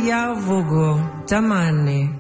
Yavugo Tamani.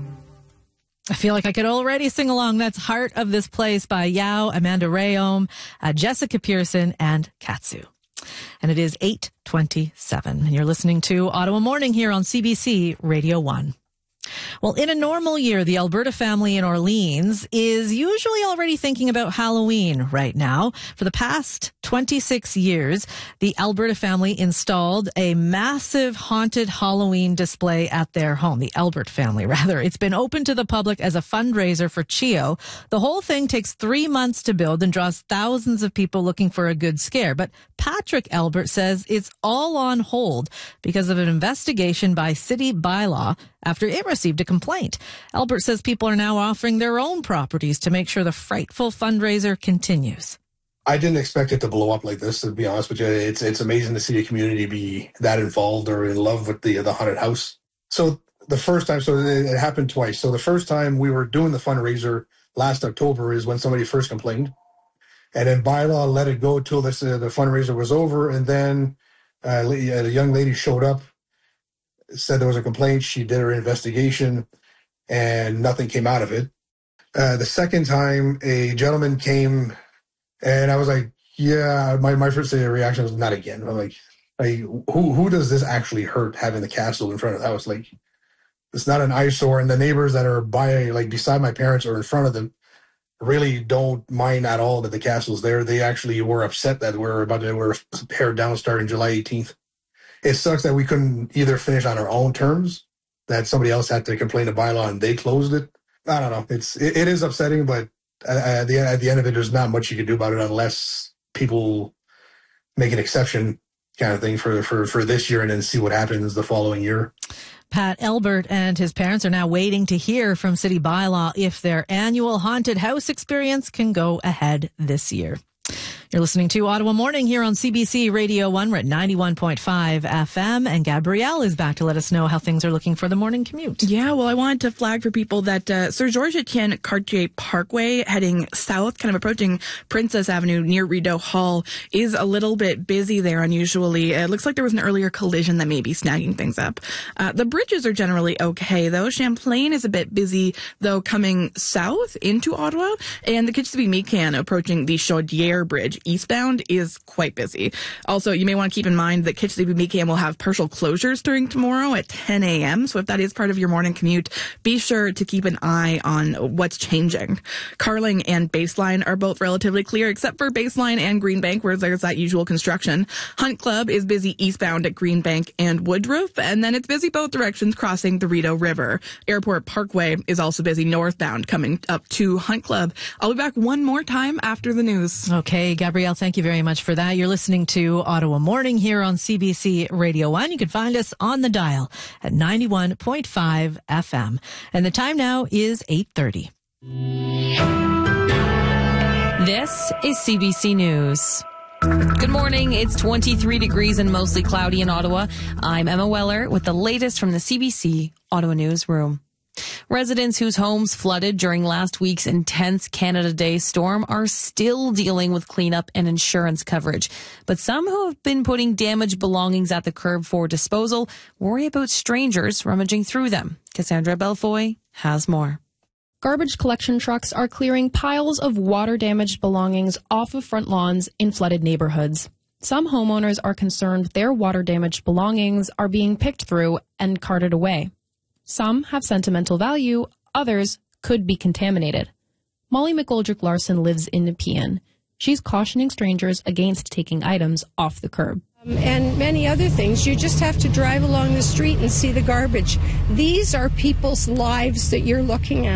I feel like I could already sing along. That's Heart of This Place by Yao, Amanda Rayom, Jessica Pearson, and Katsu. And it is 8:27. And you're listening to Ottawa Morning here on CBC Radio 1. Well, in a normal year, the Alberta family in Orleans is usually already thinking about Halloween right now. For the past 26 years, the Alberta family installed a massive haunted Halloween display at their home. The Albert family, rather. It's been open to the public as a fundraiser for CHEO. The whole thing takes 3 months to build and draws thousands of people looking for a good scare. But Patrick Albert says it's all on hold because of an investigation by City Bylaw after it received a complaint. Albert says people are now offering their own properties to make sure the frightful fundraiser continues. I didn't expect it to blow up like this, to be honest with you. It's amazing to see a community be that involved or in love with the haunted house. So the first time, so it happened twice. So the first time we were doing the fundraiser last October is when somebody first complained. And then Bylaw let it go till the fundraiser was over. And then a young lady showed up, said there was a complaint. She did her investigation and nothing came out of it. The second time a gentleman came and I was like, yeah, my first reaction was not again. I'm like who does this actually hurt having the castle in front of the house? Like, it's not an eyesore, and the neighbors that are beside my parents or in front of them really don't mind at all that the castle's there. They actually were upset that we're pared down starting July 18th. It sucks that we couldn't either finish on our own terms, that somebody else had to complain to Bylaw and they closed it. I don't know. It is upsetting, but at the end of it, there's not much you can do about it unless people make an exception kind of thing for this year and then see what happens the following year. Pat Albert and his parents are now waiting to hear from City Bylaw if their annual haunted house experience can go ahead this year. You're listening to Ottawa Morning here on CBC Radio 1. We're at 91.5 FM, and Gabrielle is back to let us know how things are looking for the morning commute. Yeah, well, I wanted to flag for people that Sir Georges Etienne Cartier Parkway heading south, kind of approaching Princess Avenue near Rideau Hall, is a little bit busy there unusually. It looks like there was an earlier collision that may be snagging things up. The bridges are generally okay, though. Champlain is a bit busy, though, coming south into Ottawa, and the Kitchissippi-Mecan approaching the Chaudière Bridge eastbound is quite busy. Also, you may want to keep in mind that Kitchissippi-Mecan will have partial closures starting tomorrow at 10 a.m. So if that is part of your morning commute, be sure to keep an eye on what's changing. Carling and Baseline are both relatively clear, except for Baseline and Greenbank, where there's that usual construction. Hunt Club is busy eastbound at Greenbank and Woodruff, and then it's busy both directions crossing the Rideau River. Airport Parkway is also busy northbound coming up to Hunt Club. I'll be back one more time after the news. Okay, Gabrielle, thank you very much for that. You're listening to Ottawa Morning here on CBC Radio 1. You can find us on the dial at 91.5 FM. And the time now is 8:30. This is CBC News. Good morning. It's 23 degrees and mostly cloudy in Ottawa. I'm Emma Weller with the latest from the CBC Ottawa Newsroom. Residents whose homes flooded during last week's intense Canada Day storm are still dealing with cleanup and insurance coverage. But some who have been putting damaged belongings at the curb for disposal worry about strangers rummaging through them. Cassandra Belfoy has more. Garbage collection trucks are clearing piles of water-damaged belongings off of front lawns in flooded neighborhoods. Some homeowners are concerned their water-damaged belongings are being picked through and carted away. Some have sentimental value, others could be contaminated. Molly McGoldrick-Larson lives in Nepean. She's cautioning strangers against taking items off the curb. And many other things. You just have to drive along the street and see the garbage. These are people's lives that you're looking at.